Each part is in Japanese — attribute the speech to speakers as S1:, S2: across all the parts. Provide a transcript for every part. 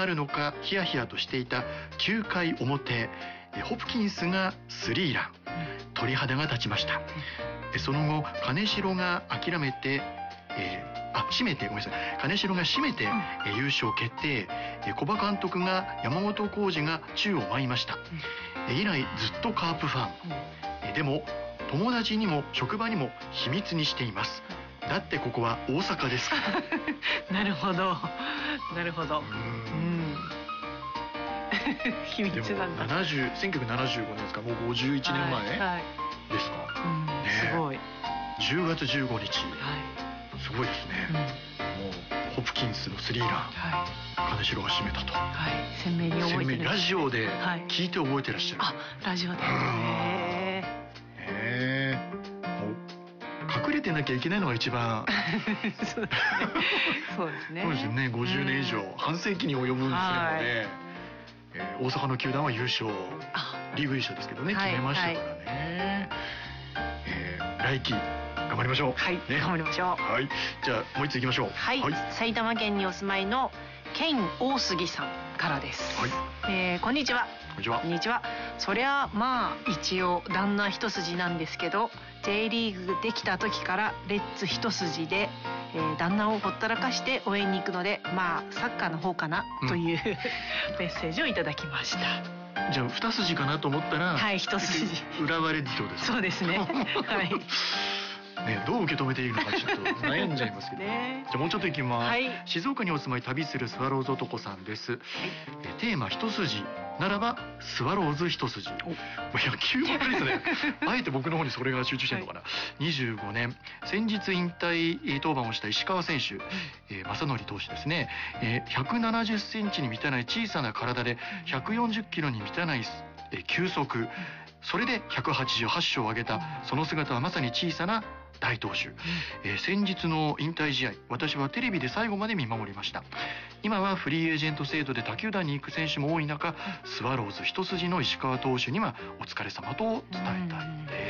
S1: なるのかヒヤヒヤとしていた9回表、ホプキンスがスリーラン、鳥肌が立ちました。その後金城が諦めて、締めてごめんなさい、金城が締めて、優勝決定。古葉監督が山本浩二が宙を舞いました。以来ずっとカープファン。でも友達にも職場にも秘密にしています。だってここは大阪ですから。
S2: なるほどなるほど。秘密なんだ。
S1: 1975年ですか、もう51年前ですか。
S2: すごい。
S1: 10月15日、すごいですね。もうホプキンスのスリーラン、金城が締めたと。
S2: 鮮明に覚えてる。
S1: ラジオで聞いて覚えてらっしゃる。
S2: ラジオで。
S1: 隠れてなきゃいけないのが一番
S2: そうですね。
S1: そうですね。50年以上、半世紀に及ぶんですので、大阪の球団は優勝、リーグ優勝ですけどね、決めましたからね。来季頑張りましょう。
S2: 頑張りましょう。
S1: じゃあもう一ついきましょう。
S2: 埼玉県にお住まいのケン大杉さんからです。こんにちは。こんにちは。そりゃまあ一応旦那一筋なんですけど、J リーグできた時からレッツ一筋で、旦那をほったらかして応援に行くので、まあサッカーの方かなというメッセージをいただきました。
S1: じゃあ二筋かなと思ったら、
S2: 一筋。
S1: 浦和レッズそうです。
S2: そうですね。
S1: どう受け止めているのかちょっと悩んじゃいますけど。じゃあもうちょっといきます。静岡にお住まい旅するスワローズ男さんです。テーマ一筋ならばスワローズ一筋。野球ばっかりですね。あえて僕の方にそれが集中してるのかな。25年先日引退登板をした石川選手、正則投手ですね。170センチに満たない小さな体で140キロに満たない球速、それで188勝を挙げたその姿はまさに小さな大投手。先日の引退試合、私はテレビで最後まで見守りました。今はフリーエージェント制度で他球団に行く選手も多い中、スワローズ一筋の石川投手にはお疲れ様と伝えたいです。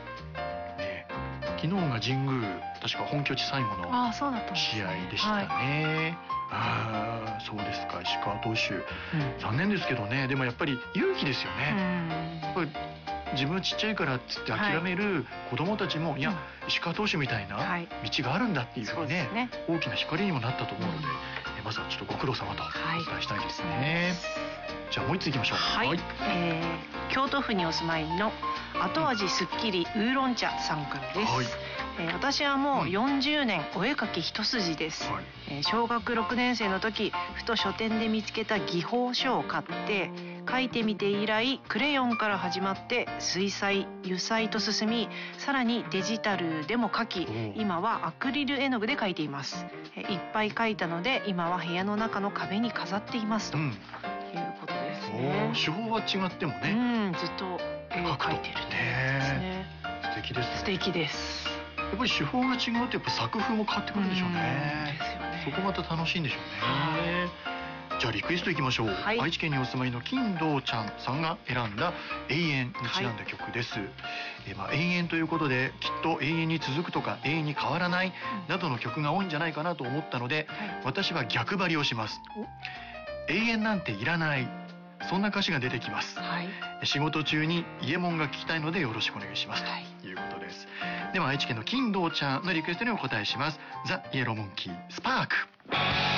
S1: 昨日が神宮、確か本拠地最後の試合でしたね。そうですか。石川投手、残念ですけどね。でもやっぱり勇気ですよね。やっぱり自分ちっちゃいからっつって諦める子供たちも、いや石川投手みたいな道があるんだっていうふうにね、大きな光にもなったと思うので、まずはちょっとご苦労様とお伝えしたいですね。じゃあもう一ついきましょう。
S2: 京都府にお住まいの後味すっきりウーロン茶さんからです。私はもう40年お絵描き一筋です。小学6年生の時、ふと書店で見つけた技法書を買って描いてみて以来、クレヨンから始まって水彩、油彩と進み、さらにデジタルでも描き、今はアクリル絵の具で描いています。いっぱい描いたので今は部屋の中の壁に飾っていますということですね。
S1: 手法は違ってもね、
S2: ずっと絵を描いてるんですね。
S1: 素敵ですね。
S2: 素敵です。
S1: やっぱり手法が違うとやっぱ作風も変わってくるんでしょうね。そこまた楽しいんでしょうね。じゃあリクエストいきましょう。愛知県にお住まいの金堂ちゃんさんが選んだ永遠にちなんだ曲です。永遠ということで、きっと永遠に続くとか永遠に変わらないなどの曲が多いんじゃないかなと思ったので、私は逆張りをします。永遠なんていらない、そんな歌詞が出てきます。仕事中に伊右衛門が聞きたいのでよろしくお願いしますということです。では愛知県の金堂ちゃんのリクエストにお答えします。ザ・イエローモンキー、スパーク。